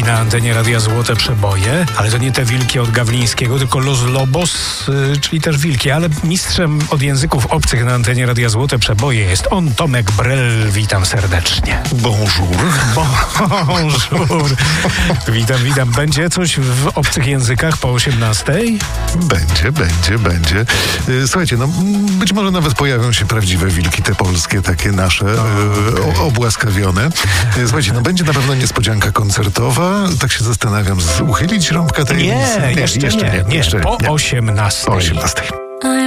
na antenie Radia Złote Przeboje, ale to nie te wilki od Gawlińskiego, tylko Los Lobos, czyli też wilki, ale mistrzem od języków obcych na antenie Radia Złote Przeboje jest on, Tomek Brel. Witam serdecznie. Bonjour. Bonjour. Witam. Będzie coś w obcych językach po 18:00? Będzie. Słuchajcie, być może nawet pojawią się prawdziwe wilki, te polskie, takie nasze, obłaskawione. Słuchajcie, będzie na pewno niespodzianka koncertowa. Tak się zastanawiam, uchylić rąbka tej... Nie, jeszcze nie. Po 18:00.